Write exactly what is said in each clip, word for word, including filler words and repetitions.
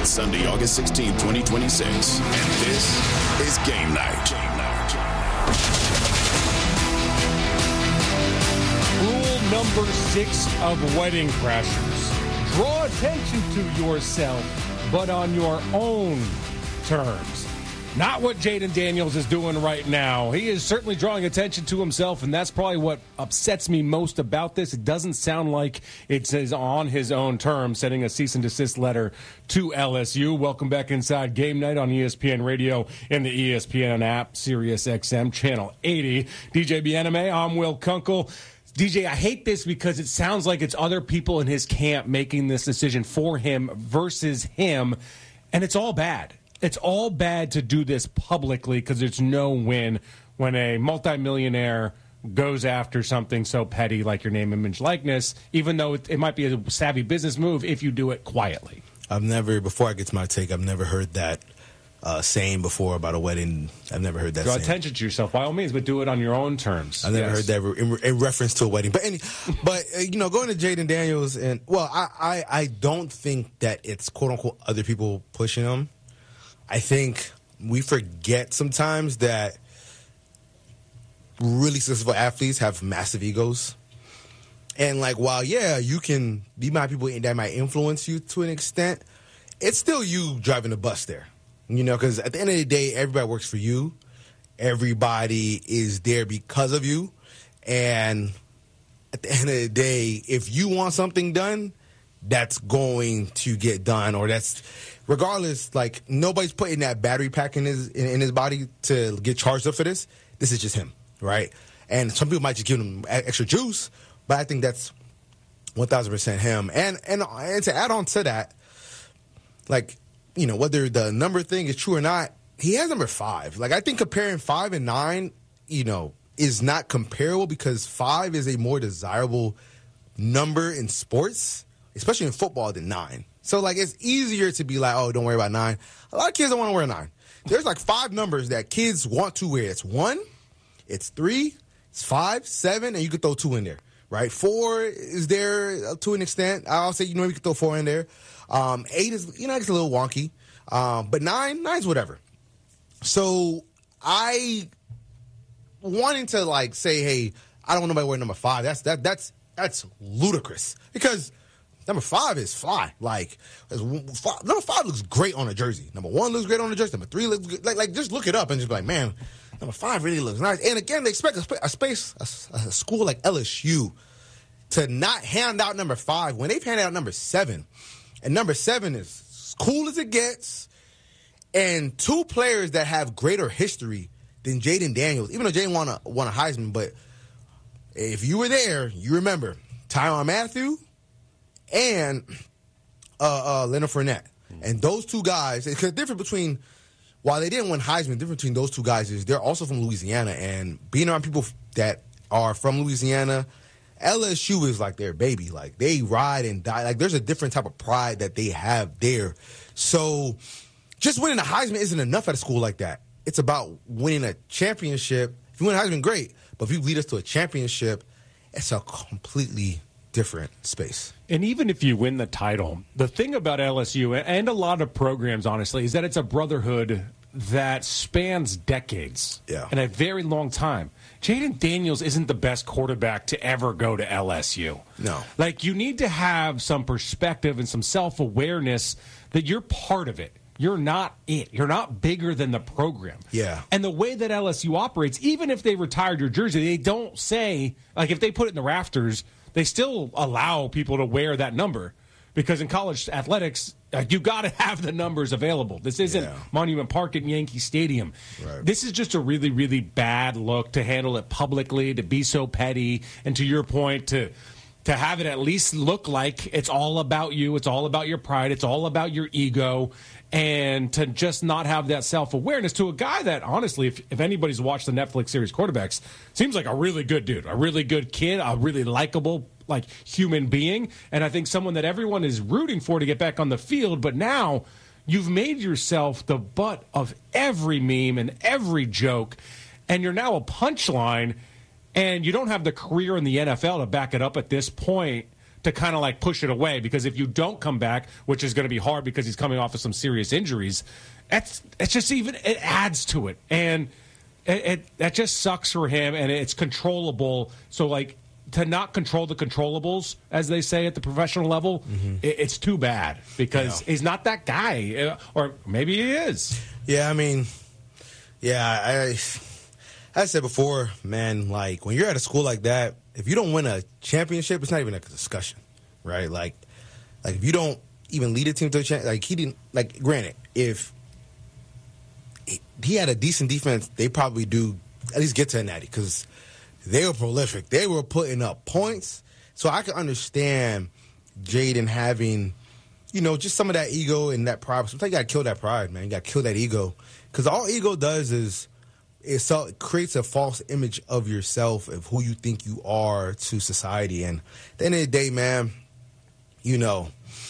It's Sunday, August sixteenth, twenty twenty-six, and this is Game Night. Game Night. Rule number six of Wedding Crashers. Draw attention to yourself, but on your own terms. Not what Jaden Daniels is doing right now. He is certainly drawing attention to himself, and that's probably what upsets me most about this. It doesn't sound like it's on his own terms, sending a cease and desist letter to L S U. Welcome back inside Game Night on E S P N Radio and the E S P N app, Sirius X M, Channel eighty. D J Bieneme, I'm Will Kunkel. D J, I hate this because it sounds like it's other people in his camp making this decision for him versus him, and it's all bad. It's all bad to do this publicly because there's no win when a multimillionaire goes after something so petty like your name, image, likeness, even though it, it might be a savvy business move if you do it quietly. I've never, before I get to my take, I've never heard that uh, saying before about a wedding. I've never heard that Draw saying. attention to yourself, by all means, but do it on your own terms. I've never Yes. heard that in, in reference to a wedding. But, any, but uh, you know, going to Jaden Daniels, and, well, I, I, I don't think that it's, quote-unquote, other people pushing him. I think we forget sometimes that really successful athletes have massive egos. And, like, while, yeah, you can be my people that might influence you to an extent, it's still you driving the bus there. You know, because at the end of the day, everybody works for you. Everybody is there because of you. And at the end of the day, if you want something done, that's going to get done, or that's regardless. Like, nobody's putting that battery pack in his in, in his body to get charged up for this. This is just him, right? And some people might just give him extra juice, but I think that's one thousand percent him. And and and to add on to that, like, you know, whether the number thing is true or not, he has number five. Like, I think comparing five and nine, you know, is not comparable because five is a more desirable number in sports, especially in football, than nine. So, like, it's easier to be like, oh, don't worry about nine. A lot of kids don't want to wear nine. There's, like, five numbers that kids want to wear. It's one, it's three, it's five, seven, and you could throw two in there, right? Four is there to an extent. I'll say, you know, you could throw four in there. Um, eight is, you know, it's a little wonky. Um, but nine, nine's whatever. So, I wanting to, like, say, hey, I don't want nobody wearing number five. That's that that's that's ludicrous because number five is fly. Like, five, number five looks great on a jersey. Number one looks great on a jersey. Number three looks good. Like, like just look it up and just be like, man, number five really looks nice. And again, they expect a, a space, a, a school like L S U to not hand out number five when they've handed out number seven. And number seven is as cool as it gets. And two players that have greater history than Jaden Daniels, even though Jaden won a, won a Heisman, but if you were there, you remember Tyrann Mathieu and uh, uh, Leonard Fournette. And those two guys, because the difference between, while they didn't win Heisman, the difference between those two guys is they're also from Louisiana. And being around people that are from Louisiana, L S U is like their baby. Like, they ride and die. Like, there's a different type of pride that they have there. So just winning a Heisman isn't enough at a school like that. It's about winning a championship. If you win a Heisman, great. But if you lead us to a championship, it's a completely different space. And even if you win the title, the thing about L S U and a lot of programs, honestly, is that it's a brotherhood that spans decades yeah. and a very long time. Jaden Daniels isn't the best quarterback to ever go to L S U. No. Like, you need to have some perspective and some self-awareness that you're part of it. You're not it. You're not bigger than the program. Yeah. And the way that L S U operates, even if they retired your jersey, they don't say, like, if they put it in the rafters, they still allow people to wear that number. Because in college athletics, uh, you got to have the numbers available. This isn't yeah. Monument Park at Yankee Stadium. Right. This is just a really, really bad look to handle it publicly, to be so petty, and to your point, to to have it at least look like it's all about you, it's all about your pride, it's all about your ego, and to just not have that self-awareness to a guy that, honestly, if, if anybody's watched the Netflix series Quarterbacks, seems like a really good dude, a really good kid, a really likable, like, human being, and I think someone that everyone is rooting for to get back on the field. But now you've made yourself the butt of every meme and every joke, and you're now a punchline, and you don't have the career in the N F L to back it up at this point to kind of like push it away, because if you don't come back, which is going to be hard because he's coming off of some serious injuries, that's it's just even it adds to it, and it, it that just sucks for him, and it's controllable. So like to not control the controllables, as they say at the professional level, mm-hmm. it, it's too bad because yeah. he's not that guy, or maybe he is. Yeah, I mean, yeah, I, as I said before, man, like when you're at a school like that, if you don't win a championship, it's not even a discussion, right? Like, like if you don't even lead a team to a championship, like he didn't. Like, granted, if he had a decent defense, they probably do at least get to a natty because they were prolific. They were putting up points, so I can understand Jaden having, you know, just some of that ego and that pride. Sometimes you got to kill that pride, man. You got to kill that ego, because all ego does is it, so, it creates a false image of yourself, of who you think you are to society. And at the end of the day, man, you know,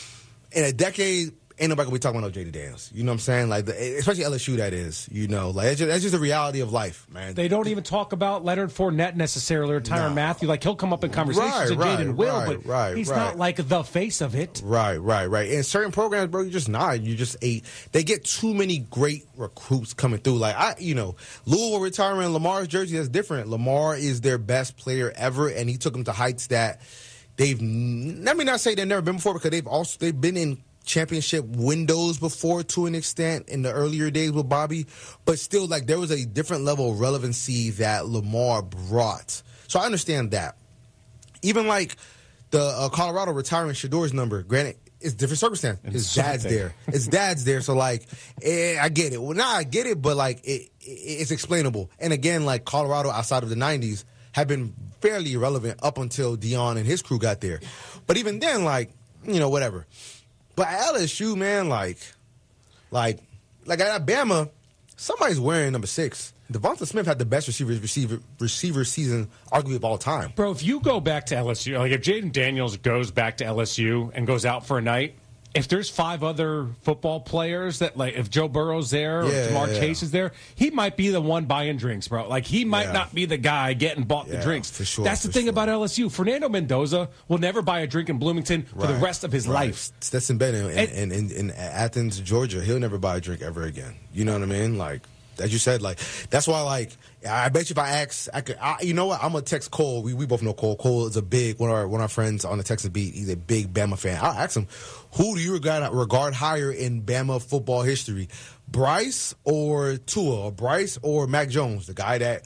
in a decade, ain't nobody gonna be talking about no Jaden Daniels. You know what I'm saying? Like, the, especially L S U, that is. You know, like that's just, that's just the reality of life, man. They don't even talk about Leonard Fournette necessarily, or Tyrann no. Mathieu. Like, he'll come up in conversations, right, and Jaden right, will, right, but right, he's right. not like the face of it. Right, right, right. In certain programs, bro, you're just not. You just eight. They get too many great recruits coming through. Like, I, you know, Louisville retiring Lamar's jersey, that's different. Lamar is their best player ever, and he took them to heights that they've. Let me not say they've never been before, because they've also they've been in championship windows before to an extent in the earlier days with Bobby, but still, like, there was a different level of relevancy that Lamar brought. So I understand that. Even like the uh, Colorado retiring Shador's number, granted, it's different circumstance. His it's dad's something. there. His dad's there. So like, eh, I get it. Well, nah, I get it, but like, it, it, it's explainable. And again, like Colorado outside of the nineties have been fairly irrelevant up until Dion and his crew got there. But even then, like, you know, whatever. But at L S U, man, like, like, like at Bama, somebody's wearing number six. Devonta Smith had the best receiver receiver receiver season, arguably, of all time. Bro, if you go back to L S U, like if Jaden Daniels goes back to L S U and goes out for a night, if there's five other football players that, like, if Joe Burrow's there or Yeah, Jamar yeah, Chase yeah. is there, he might be the one buying drinks, bro. Like, he might Yeah. not be the guy getting bought Yeah, the drinks. for sure, That's the for thing sure. about L S U. Fernando Mendoza will never buy a drink in Bloomington for the Right, rest of his right. life. Stetson Bennett in, And- in, in, in Athens, Georgia, he'll never buy a drink ever again. You know what I mean? Like, as you said, like, that's why, like, I bet you if I ask, I could, I, you know what? I'm gonna text Cole. We we both know Cole. Cole is a big one of our one of our friends on the Texas beat. He's a big Bama fan. I'll ask him, who do you regard regard higher in Bama football history, Bryce or Tua, or Bryce or Mac Jones, the guy that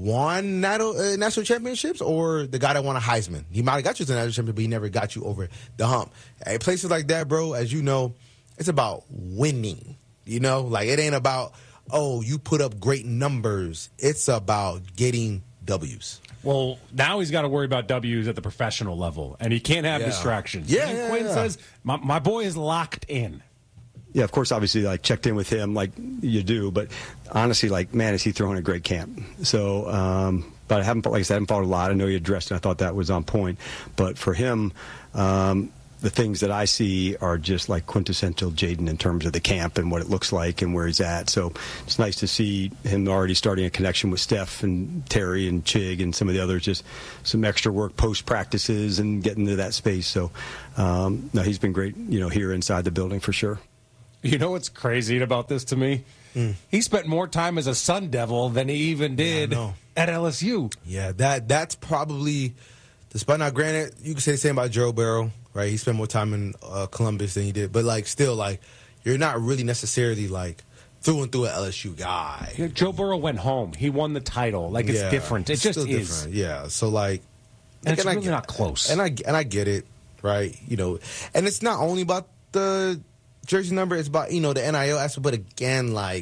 won national, uh, national championships, or the guy that won a Heisman? He might have got you to the national championship, but he never got you over the hump. At places like that, bro, as you know, it's about winning. You know, like, it ain't about, oh, you put up great numbers. It's about getting W's. Well, now he's got to worry about W's at the professional level, and he can't have Yeah. distractions. Yeah, And yeah, Quinn yeah. says, my, my boy is locked in. Yeah, of course, obviously, like, checked in with him like you do, but honestly, like, man, is he throwing a great camp. So, um, but I haven't, like I said, I haven't followed a lot. I know you addressed it, and I thought that was on point. But for him, um, the things that I see are just like quintessential Jaden in terms of the camp and what it looks like and where he's at. So it's nice to see him already starting a connection with Steph and Terry and Chig and some of the others, just some extra work post practices and getting to that space. So, um, no, he's been great, you know, here inside the building for sure. You know what's crazy about this to me? Mm. He spent more time as a Sun Devil than he even did Yeah, at L S U. Yeah, that that's probably, despite, now granted, you can say the same about Joe Burrow, right? He spent more time in uh, Columbus than he did. But, like, still, like, you're not really necessarily, like, through and through an L S U guy. Yeah, Joe Burrow went home. He won the title. Like, it's Yeah, different. It it's just still is. different. Yeah, so, like, And it's I really get- not close. And I, and I get it, right? You know, and it's not only about the jersey number, it's about, you know, the N I L aspect, but again, like,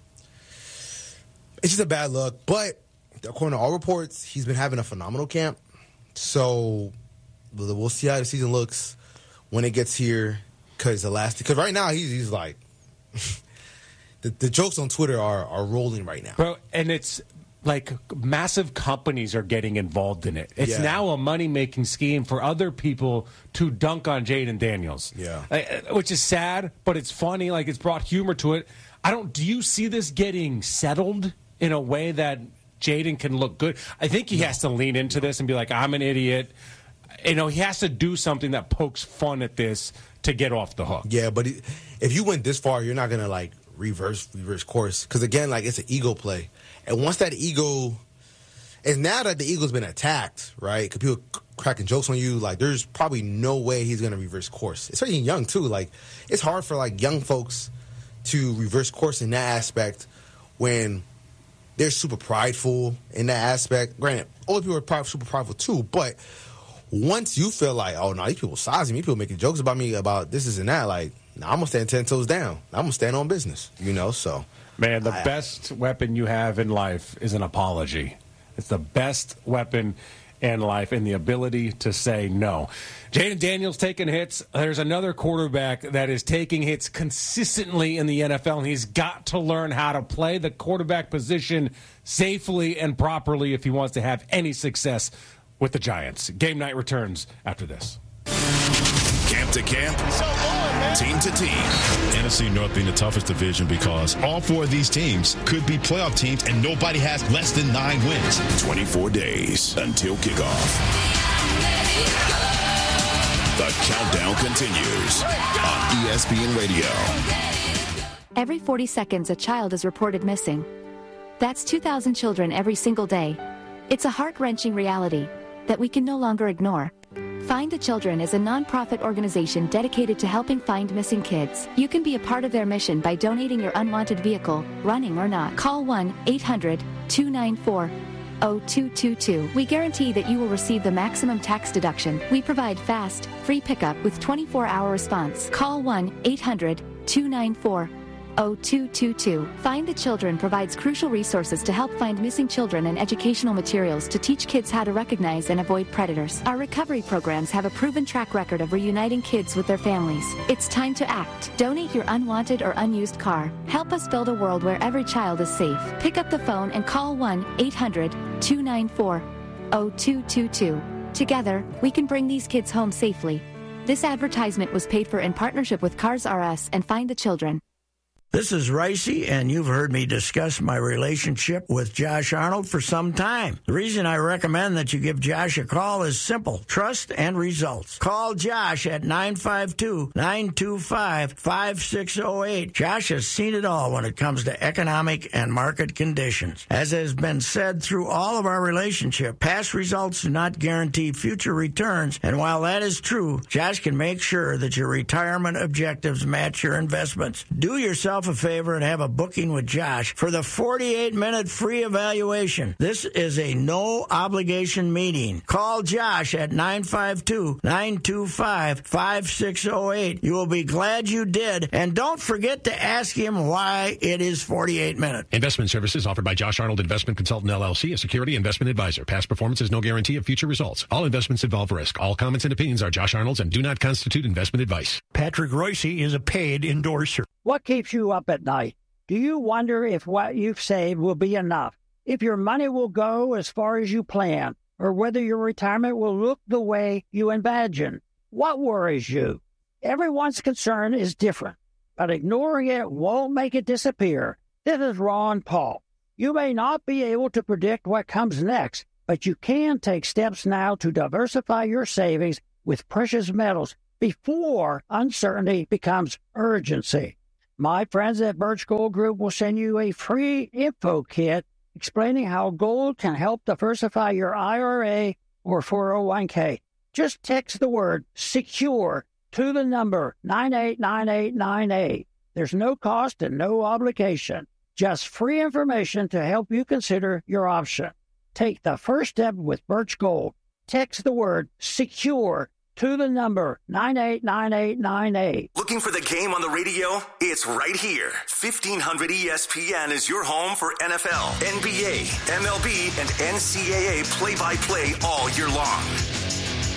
it's just a bad look. But according to all reports, he's been having a phenomenal camp. So we'll see how the season looks when it gets here, because the last, because right now he's he's like, the, the jokes on Twitter are are rolling right now. Bro, and it's like massive companies are getting involved in it. It's Yeah. now a money-making scheme for other people to dunk on Jaden Daniels. Yeah. Uh, which is sad, but it's funny. Like, it's brought humor to it. I don't. Do you see this getting settled in a way that Jaden can look good? I think he has to lean into this and be like, I'm an idiot. you know, he has to do something that pokes fun at this to get off the hook. Yeah, but if you went this far, you're not going to, like, reverse reverse course. Because, again, like, it's an ego play. And once that ego, and now that the ego's been attacked, right, because people cracking jokes on you, like, there's probably no way he's going to reverse course. Especially young, too. Like, it's hard for, like, young folks to reverse course in that aspect when they're super prideful in that aspect. Granted, older people are probably super prideful, too, but once you feel like, oh, no, these people sizing me, people making jokes about me about this, this, and that, like, nah, I'm going to stand ten toes down. I'm going to stand on business, you know, so. Man, the I, best weapon you have in life is an apology. It's the best weapon in life, and the ability to say no. Jayden Daniels taking hits. There's another quarterback that is taking hits consistently in the N F L, and he's got to learn how to play the quarterback position safely and properly if he wants to have any success with the Giants. Game night returns after this. Camp to camp, team to team. N F C North being the toughest division because all four of these teams could be playoff teams and nobody has less than nine wins. twenty-four days until kickoff. The countdown continues on E S P N Radio. Every forty seconds, a child is reported missing. That's two thousand children every single day. It's a heart-wrenching reality that we can no longer ignore. Find the Children is a non-profit organization dedicated to helping find missing kids. You can be a part of their mission by donating your unwanted vehicle, running or not. Call one eight hundred two nine four oh two two two. We guarantee that you will receive the maximum tax deduction. We provide fast, free pickup with twenty-four hour response. Call one eight hundred two nine four oh two two two. Find the Children provides crucial resources to help find missing children and educational materials to teach kids how to recognize and avoid predators. Our recovery programs have a proven track record of reuniting kids with their families. It's time to act. Donate your unwanted or unused car. Help us build a world where every child is safe. Pick up the phone and call one eight hundred two nine four oh two two two. Together, we can bring these kids home safely. This advertisement was paid for in partnership with Cars R Us and Find the Children. This is Ricey, and you've heard me discuss my relationship with Josh Arnold for some time. The reason I recommend that you give Josh a call is simple: trust and results. Call Josh at nine five two, nine two five, five six zero eight. Josh has seen it all when it comes to economic and market conditions. As has been said through all of our relationship, past results do not guarantee future returns, and while that is true, Josh can make sure that your retirement objectives match your investments. Do yourself a favor and have a booking with Josh for the forty-eight minute free evaluation. This is a no-obligation meeting. Call Josh at nine five two, nine two five, five six zero eight. You will be glad you did, and don't forget to ask him why it is forty-eight minutes. Investment services offered by Josh Arnold Investment Consultant, L L C, a security investment advisor. Past performance is no guarantee of future results. All investments involve risk. All comments and opinions are Josh Arnold's and do not constitute investment advice. Patrick Royce is a paid endorser. What keeps you up at night? Do you wonder if what you've saved will be enough? If your money will go as far as you plan? Or whether your retirement will look the way you imagine? What worries you? Everyone's concern is different, but ignoring it won't make it disappear. This is Ron Paul. You may not be able to predict what comes next, but you can take steps now to diversify your savings with precious metals before uncertainty becomes urgency. My friends at Birch Gold Group will send you a free info kit explaining how gold can help diversify your I R A or four oh one k. Just text the word SECURE to the number nine eight nine eight nine eight. There's no cost and no obligation. Just free information to help you consider your option. Take the first step with Birch Gold. Text the word SECURE to the number nine eight nine eight nine eight. Looking for the game on the radio? It's right here. fifteen hundred E S P N is your home for N F L, N B A, M L B, and N C double A play-by-play all year long.